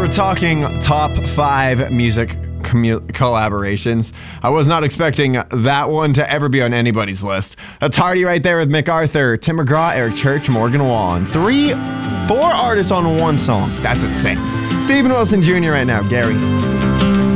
we're talking top 5 music collaborations. I was not expecting that one to ever be on anybody's list. That's Hardy right there with MacArthur, Tim McGraw, Eric Church, Morgan Wallen. 4 artists on one song. That's insane. Steven Wilson Jr. right now, Gary.